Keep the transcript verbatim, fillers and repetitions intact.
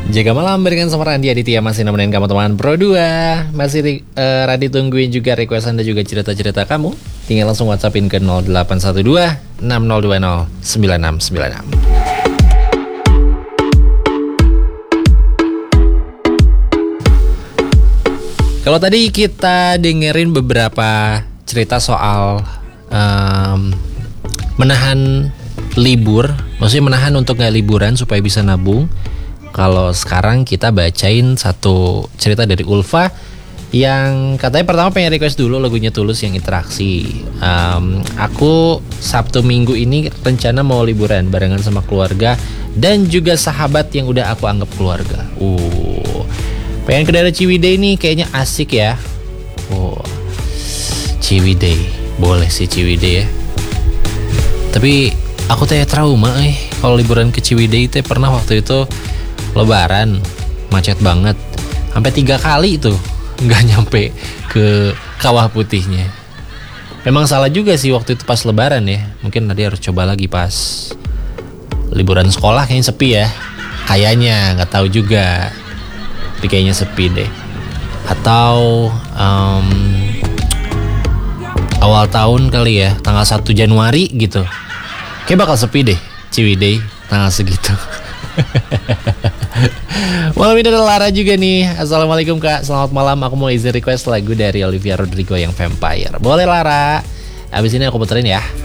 Jaga malam barengan sama Randi Aditya, masih nemenin kamu teman Pro dua. Masih uh, Randi tungguin juga request Anda, juga cerita-cerita kamu. Tinggal langsung WhatsAppin ke nol delapan satu dua enam nol dua nol sembilan enam sembilan enam. Kalau tadi kita dengerin beberapa cerita soal um, menahan libur, maksudnya menahan untuk gak liburan supaya bisa nabung. Kalau sekarang kita bacain satu cerita dari Ulfa yang katanya pertama pengen request dulu lagunya Tulus yang Interaksi. um, Aku Sabtu Minggu ini rencana mau liburan barengan sama keluarga dan juga sahabat yang udah aku anggap keluarga. uh, Pengen ke daerah Ciwidey nih, kayaknya asik ya. uh, Ciwidey, boleh sih Ciwidey ya. Tapi aku teh trauma eh kalau liburan ke Ciwidey teh. Pernah waktu itu Lebaran macet banget, sampai tiga kali tuh nggak nyampe ke Kawah Putihnya. Memang salah juga sih waktu itu pas Lebaran ya. Mungkin tadi harus coba lagi pas liburan sekolah, kayaknya sepi ya. Kayaknya nggak tahu juga, tapi kayaknya sepi deh. Atau um, awal tahun kali ya, tanggal satu Januari gitu. Kayak bakal sepi deh Ciwidey tanggal segitu. Malam ini ada Lara juga nih. Assalamualaikum kak, selamat malam. Aku mau izin request lagu dari Olivia Rodrigo yang Vampire. Boleh Lara? Abis ini aku puterin ya.